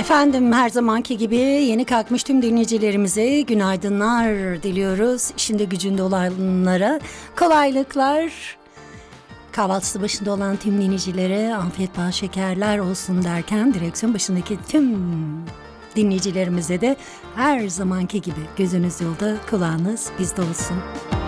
Efendim her zamanki gibi yeni kalkmış tüm dinleyicilerimize günaydınlar diliyoruz. İşinde gücünde olanlara kolaylıklar, kahvaltısı başında olan tüm dinleyicilere afiyet bal şekerler olsun derken direksiyon başındaki tüm dinleyicilerimize de her zamanki gibi gözünüz yolda, kulağınız bizde olsun.